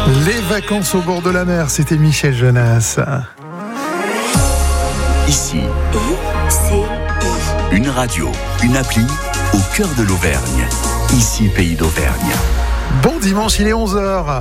Les vacances au bord de la mer, c'était Michel Jonas. Ici, une radio, une appli au cœur de l'Auvergne. Ici, Pays d'Auvergne. Bon dimanche, il est 11h.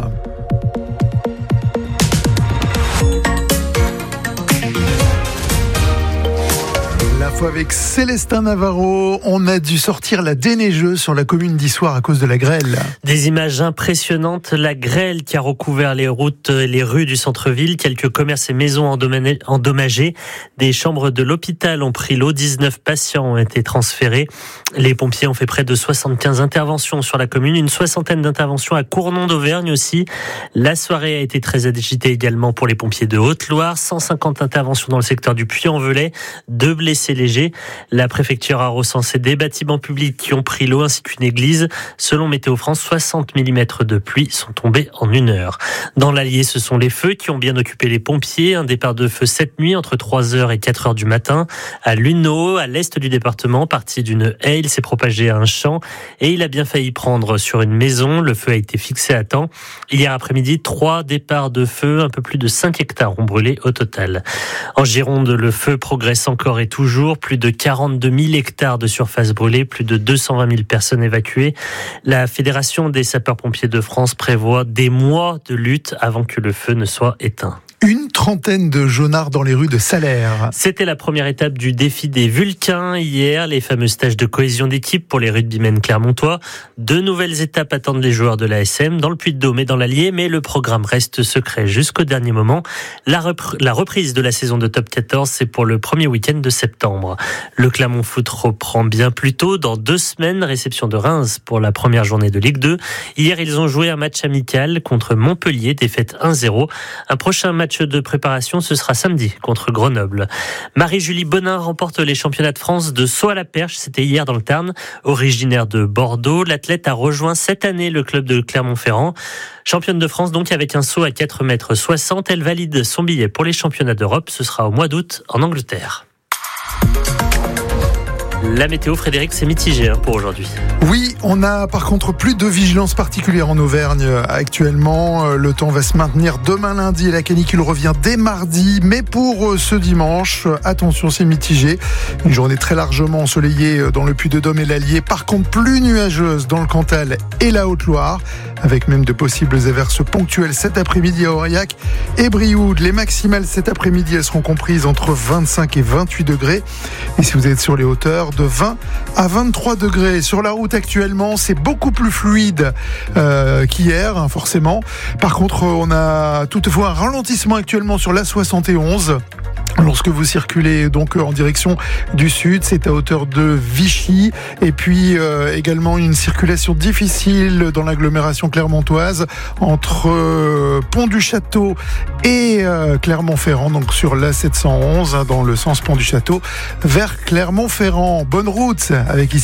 L'info avec Célestin Navarro. On a dû sortir la déneigeuse sur la commune d'Issoire à cause de la grêle. Des images impressionnantes. La grêle qui a recouvert les routes et les rues du centre-ville. Quelques commerces et maisons endommagés. Des chambres de l'hôpital ont pris l'eau. 19 patients ont été transférés. Les pompiers ont fait près de 75 interventions sur la commune. Une soixantaine d'interventions à Cournon d'Auvergne aussi. La soirée a été très agitée également pour les pompiers de Haute-Loire. 150 interventions dans le secteur du Puy-en-Velay. 2 blessés légers. La préfecture a recensé des bâtiments publics qui ont pris l'eau ainsi qu'une église. Selon Météo France, 60 mm de pluie sont tombés en 1 heure. Dans l'Allier, ce sont les feux qui ont bien occupé les pompiers. Un départ de feu cette nuit entre 3h et 4h du matin. À Luneau, à l'est du département, parti d'une haie, il s'est propagé à un champ et il a bien failli prendre sur une maison. Le feu a été fixé à temps. Hier après-midi, 3 départs de feu, un peu plus de 5 hectares ont brûlé au total. En Gironde, le feu progresse encore et toujours. Plus de 42 000 hectares de surface brûlée, plus de 220 000 personnes évacuées. La Fédération des sapeurs-pompiers de France prévoit des mois de lutte avant que le feu ne soit éteint. Une trentaine de jaunards dans les rues de Salers. C'était la première étape du défi des Vulcains hier, les fameux stages de cohésion d'équipe pour les rugbymen clermontois. 2 nouvelles étapes attendent les joueurs de l'ASM dans le Puy-de-Dôme et dans l'Allier, mais le programme reste secret jusqu'au dernier moment. La reprise de la saison de Top 14, c'est pour le premier week-end de septembre. Le Clermont Foot reprend bien plus tôt, dans 2 semaines, réception de Reims pour la première journée de Ligue 2. Hier, ils ont joué un match amical contre Montpellier, défaite 1-0. Un prochain match de préparation, ce sera samedi contre Grenoble. Marie-Julie Bonin remporte les championnats de France de saut à la perche. C'était hier dans le Tarn. Originaire de Bordeaux, l'athlète a rejoint cette année le club de Clermont-Ferrand. Championne de France donc avec un saut à 4,60 m. Elle valide son billet pour les championnats d'Europe. Ce sera au mois d'août en Angleterre. La météo, Frédéric, c'est mitigé pour aujourd'hui. Oui, on a par contre plus de vigilance particulière en Auvergne actuellement. Le temps va se maintenir demain lundi et la canicule revient dès mardi. Mais pour ce dimanche, attention, c'est mitigé. Une journée très largement ensoleillée dans le Puy-de-Dôme et l'Allier. Par contre, plus nuageuse dans le Cantal et la Haute-Loire, avec même de possibles averses ponctuelles cet après-midi à Aurillac et Brioude. Les maximales cet après-midi, elles seront comprises entre 25 et 28 degrés. Et si vous êtes sur les hauteurs, de 20 à 23 degrés. Sur la route actuellement, c'est beaucoup plus fluide qu'hier, forcément. Par contre, on a toutefois un ralentissement actuellement sur l'A71. Lorsque vous circulez donc en direction du sud, c'est à hauteur de Vichy. Et puis également une circulation difficile dans l'agglomération clermontoise entre Pont-du-Château et Clermont-Ferrand, donc sur l'A711 dans le sens Pont-du-Château vers Clermont-Ferrand. Bonne route avec ici